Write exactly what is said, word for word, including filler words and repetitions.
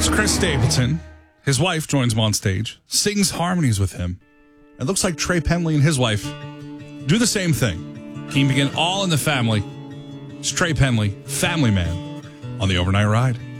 It's Chris Stapleton. His wife joins him on stage, sings harmonies with him. It looks like Trey Penley and his wife do the same thing. Can begin all in the family. It's Trey Penley, Family Man, on the Overnight Ride.